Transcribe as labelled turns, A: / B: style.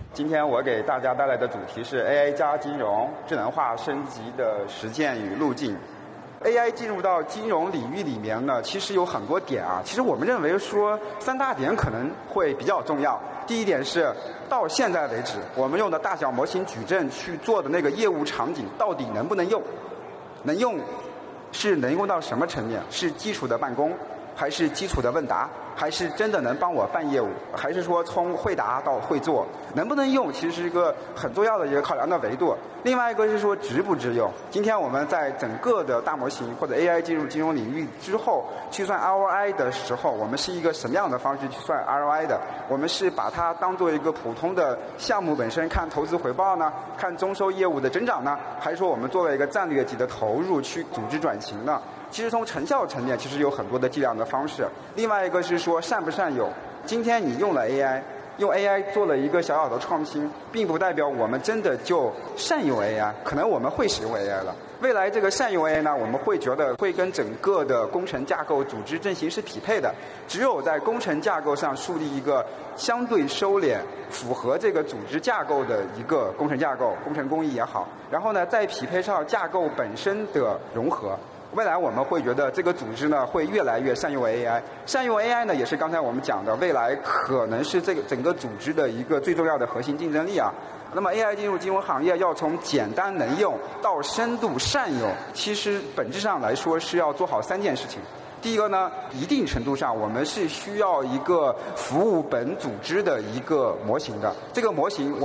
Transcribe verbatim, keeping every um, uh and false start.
A: 今天我给大家带来的主题是 A I 加金融智能化升级的实践与路径。A I 进入到金融领域里面呢，其实有很多点啊。其实我们认为说三大点可能会比较重要。第一点是，到现在为止，我们用的大小模型矩阵去做的那个业务场景到底能不能用？能用是能用到什么层面？是基础的办公，还是基础的问答？还是真的能帮我办业务？还是说从会答到会做？能不能用其实是一个很重要的一个考量的维度。另外一个是说值不值用。今天我们在整个的大模型或者 A I 进入金融领域之后，去算 R O I 的时候，我们是一个什么样的方式去算 R O I 的？我们是把它当做一个普通的项目本身看投资回报呢？看中收业务的增长呢？还是说我们作为一个战略级的投入去组织转型呢？其实从成效层面，其实有很多的计量的方式。另外一个是说善不善用。今天你用了 A I， 用 A I 做了一个小小的创新，并不代表我们真的就善用 A I。可能我们会使用 A I 了。未来这个善用 A I 呢，我们会觉得会跟整个的工程架构、组织阵型是匹配的。只有在工程架构上树立一个相对收敛、符合这个组织架构的一个工程架构、工程工艺也好，然后呢，再匹配上架构本身的融合。未来我们会觉得这个组织呢会越来越善用 A I， 善用 A I 呢也是刚才我们讲的，未来可能是这个整个组织的一个最重要的核心竞争力啊。那么 A I 进入金融行业，要从简单能用到深度善用，其实本质上来说是要做好三件事情。第一个呢，一定程度上我们是需要一个服务本组织的一个模型的，这个模型